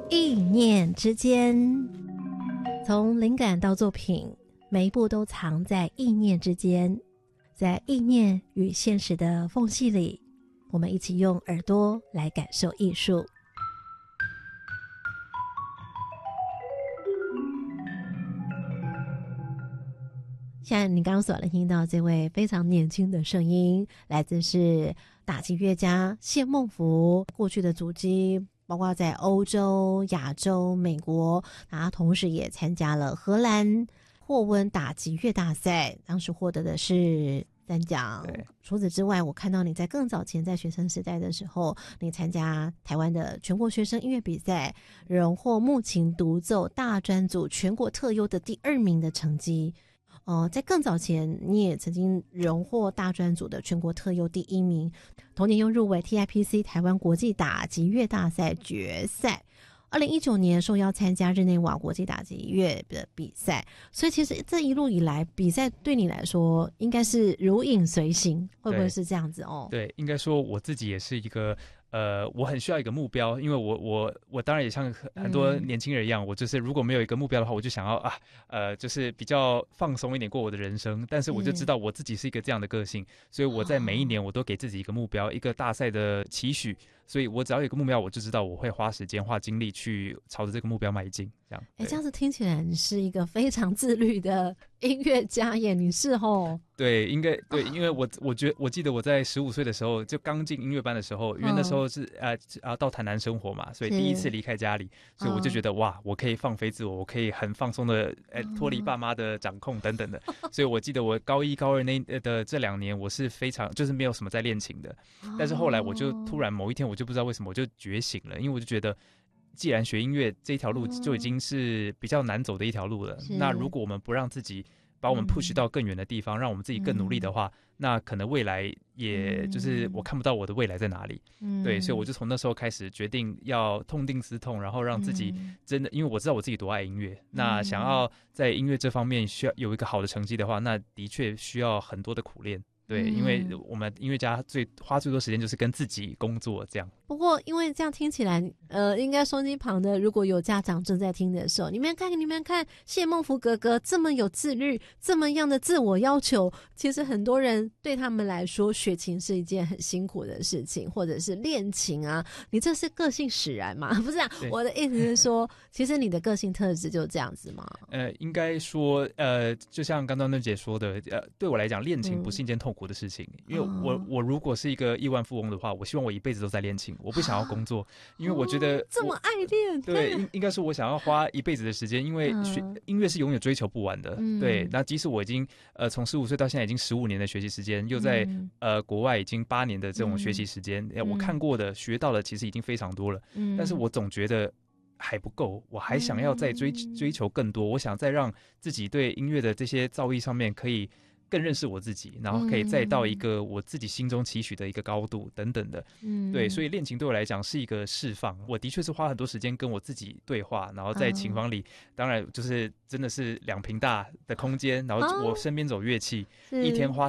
意念之间，从灵感到作品，每一步都藏在意念之间。在意念与现实的缝隙里，我们一起用耳朵来感受艺术。现在你刚刚所听到这位非常年轻的声音，来自是打击乐家谢孟福，过去的足迹包括在欧洲、亚洲、美国，他同时也参加了荷兰霍温打击乐大赛，当时获得的是3奖。除此之外，我看到你在更早前在学生时代的时候，你参加台湾的全国学生音乐比赛，荣获木琴独奏大专组全国特优的第2名的成绩。在更早前，你也曾经荣获大专组的全国特优第1名，同年又入围 TIPC 台湾国际打击乐大赛决赛。2019年受邀参加日内瓦国际打击乐的比赛，所以其实这一路以来，比赛对你来说应该是如影随形，会不会是这样子哦？ 对，应该说我自己也是一个我很需要一个目标，因为我当然也像很多年轻人一样，我就是如果没有一个目标的话，我就想要就是比较放松一点过我的人生。但是我就知道我自己是一个这样的个性，所以我在每一年我都给自己一个目标，一个大赛的期许。所以我只要有一个目标，我就知道我会花时间花精力去朝着这个目标迈进。这样子听起来你是一个非常自律的音乐家耶，你是吼？ 对，应该对，因为我记得我在15岁的时候就刚进音乐班的时候，因为那时候是到台南生活嘛，所以第一次离开家里，所以我就觉得哇，我可以放飞自我，我可以很放松的脱离爸妈的掌控等等的。所以我记得我高1、高2的这2年，我是非常就是没有什么在练琴的。但是后来我就突然某一天，我就不知道为什么我就觉醒了，因为我就觉得，既然学音乐这条路就已经是比较难走的一条路了，那如果我们不让自己把我们 push 到更远的地方，让我们自己更努力的话，那可能未来也就是我看不到我的未来在哪里。对，所以我就从那时候开始决定要痛定思痛，然后让自己真的，因为我知道我自己多爱音乐，那想要在音乐这方面需要有一个好的成绩的话，那的确需要很多的苦练。对，因为我们音乐家花最多时间就是跟自己工作这样。 不过因为这样听起来应该收音机旁的如果有家长正在听的时候，你们看谢孟福哥哥这么有自律，这么样的自我要求，其实很多人对他们来说学琴是一件很辛苦的事情，或者是练琴啊，你这是个性使然嘛？不是啊，我的意思是说其实你的个性特质就这样子吗？ 应该说就像刚刚那姐说的，对我来讲练琴不是一件痛苦的事情，因为我如果是一个亿万富翁的话，我希望我一辈子都在练琴，我不想要工作，因为我觉得这么爱练。 对，应该是我想要花一辈子的时间，因为音乐是永远追求不完的。对，那即使我已经从15岁到现在已经15年的学习时间，又在国外已经8年的这种学习时间，我看过的学到的其实已经非常多了，但是我总觉得还不够，我还想要再追求更多，我想再让自己对音乐的这些造诣上面可以更认识我自己，然后可以再到一个我自己心中期许的一个高度等等的。对，所以练琴对我来讲是一个释放，我的确是花很多时间跟我自己对话，然后在琴房里当然就是真的是2坪大的空间，然后我身边走乐器，一天花